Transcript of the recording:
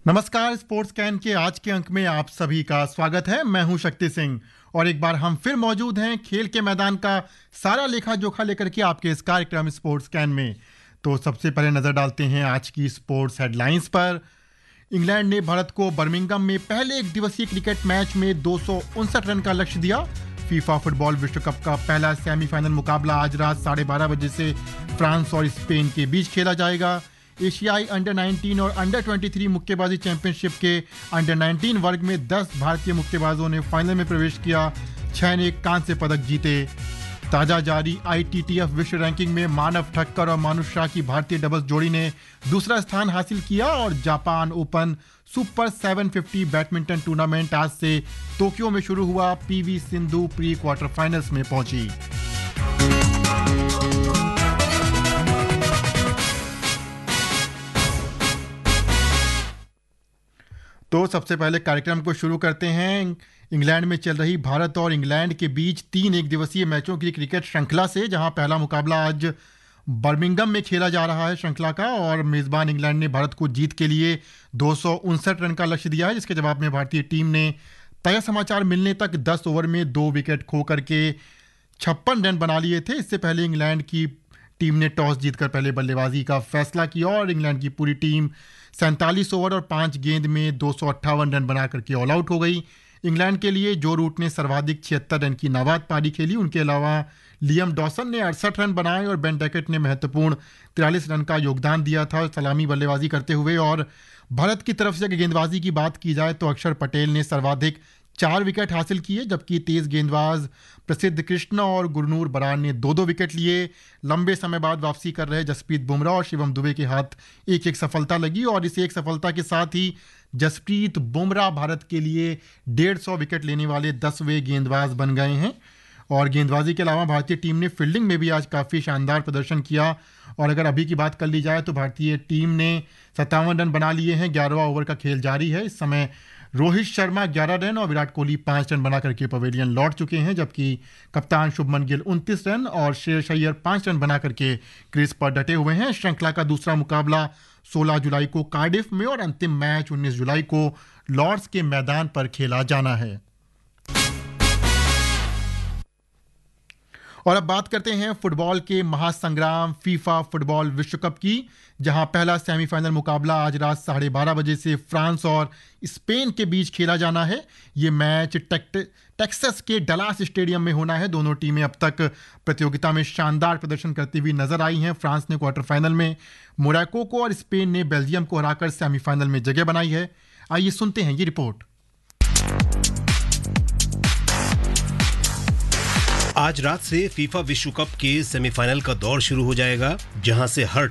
नमस्कार। Sports can के आज के अंक में आप सभी का स्वागत है। मैं हूं शक्ति सिंह और एक बार हम फिर मौजूद हैं खेल के मैदान का सारा लेखा जोखा लेकर के आपके इस कार्यक्रम स्पोर्ट्स कैन में। तो सबसे पहले नजर डालते हैं आज की स्पोर्ट्स हेडलाइंस पर। इंग्लैंड ने भारत को बर्मिंघम में पहले एक दिवसीय क्रिकेट मैच में 259 रन का लक्ष्य दिया। फीफा फुटबॉल विश्व कप का पहला सेमीफाइनल मुकाबला आज रात 12:30 बजे से फ्रांस और स्पेन के बीच खेला जाएगा। एशियाई अंडर 19 और अंडर 23 मुक्केबाजी चैंपियनशिप के अंडर 19 वर्ग में 10 भारतीय मुक्केबाजों ने फाइनल में प्रवेश किया। 6 ने कांस्य पदक जीते। ताजा जारी ITTF विश्व रैंकिंग में मानव ठक्कर और मानुष शाह की भारतीय डबल्स जोड़ी ने दूसरा स्थान हासिल किया और Japan open super 750 badminton tournament आज से टोक्यो में शुरू हुआ। PV Sindhu pre quarter finals में पहुंची। तो सबसे पहले कार्यक्रम को शुरू करते हैं इंग्लैंड में चल रही भारत और इंग्लैंड के बीच 3 एक दिवसीय मैचों की क्रिकेट श्रृंखला से, जहां पहला मुकाबला आज बर्मिंघम में खेला जा रहा है श्रृंखला का। और मेजबान इंग्लैंड ने भारत को जीत के लिए 259 रन का लक्ष्य दिया है, जिसके जवाब में भारतीय टीम ने ताजा समाचार मिलने तक 10 ओवर में 2 विकेट खो करके 56 रन बना लिए थे। इससे पहले इंग्लैंड की टीम ने टॉस जीतकर पहले बल्लेबाजी का फैसला किया और इंग्लैंड की पूरी टीम 47 ओवर और 5 गेंद में 258 रन बना करके ऑल आउट हो गई। इंग्लैंड के लिए जो रूट ने सर्वाधिक 76 रन की नाबाद पारी खेली। उनके अलावा लियम डॉसन ने 68 रन बनाए और बेन डैकेट ने महत्वपूर्ण 43 रन का योगदान दिया था सलामी बल्लेबाजी करते हुए। और भारत की तरफ से गेंदबाजी की बात की जाए तो अक्षर पटेल ने सर्वाधिक 4 विकेट हासिल किए, जबकि तेज गेंदबाज प्रसिद्ध कृष्णा और गुरनूर बराड़ ने 2-2 विकेट लिए। लंबे समय बाद वापसी कर रहे जसप्रीत बुमराह और शिवम दुबे के हाथ एक सफलता लगी और इस एक सफलता के साथ ही जसप्रीत बुमराह भारत के लिए 150 विकेट लेने वाले 10वें गेंदबाज बन गए हैं। और गेंदबाजी के अलावा भारतीय टीम ने फील्डिंग में भी आज काफ़ी शानदार प्रदर्शन किया। और अगर अभी की बात कर ली जाए तो भारतीय टीम ने 57 रन बना लिए हैं। 11वां ओवर का खेल जारी है। इस समय रोहित शर्मा 11 रन और विराट कोहली 5 रन बना करके पवेलियन लौट चुके हैं, जबकि कप्तान शुभमन गिल 29 रन और श्रेयस अय्यर 5 रन बना करके क्रीज पर डटे हुए हैं। श्रृंखला का दूसरा मुकाबला 16 जुलाई को कार्डिफ में और अंतिम मैच 19 जुलाई को लॉर्ड्स के मैदान पर खेला जाना है। और अब बात करते हैं फुटबॉल के महासंग्राम फीफा फुटबॉल विश्व कप की, जहां पहला सेमीफाइनल मुकाबला आज रात 12:30 बजे से फ्रांस और स्पेन के बीच खेला जाना है। ये मैच टेक्सास के डलास स्टेडियम में होना है। दोनों टीमें अब तक प्रतियोगिता में शानदार प्रदर्शन करती हुई नजर आई हैं। फ्रांस ने क्वार्टर फाइनल में मोरक्को को और स्पेन ने बेल्जियम को हराकर सेमीफाइनल में जगह बनाई है। आइए सुनते हैं ये रिपोर्ट। आज रात से फीफा विश्व कप के सेमीफाइनल का दौर शुरू हो जाएगा, जहां से हर